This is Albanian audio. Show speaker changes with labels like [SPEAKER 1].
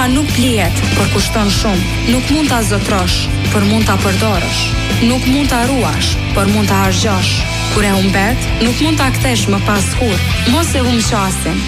[SPEAKER 1] nuk blihet, por kushton shumë. Nuk mund ta zotrosh, por mund ta përdorësh. Nuk mund ta ruash, por mund ta harxhosh. Kur e humbet, nuk mund ta kthesh më pas kurrë. Mos e humb qasin,